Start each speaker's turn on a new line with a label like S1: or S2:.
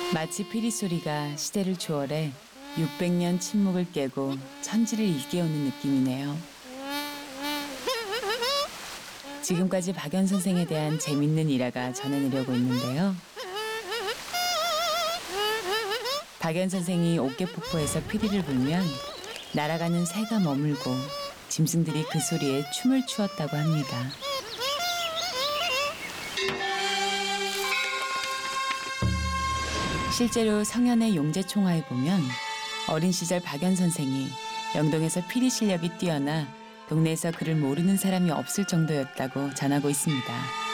S1: 마치 피리 소리가 시대를 초월해 600년 침묵을 깨고 천지를 일깨우는 느낌이네요. 지금까지 박연 선생에 대한 재밌는 일화가 전해내려고 있는데요. 박연 선생이 옥계폭포에서 피리를 불면 날아가는 새가 머물고 짐승들이 그 소리에 춤을 추었다고 합니다. 실제로 성현의 용제총화에 보면 어린 시절 박연 선생이 영동에서 피리 실력이 뛰어나 동네에서 그를 모르는 사람이 없을 정도였다고 전하고 있습니다.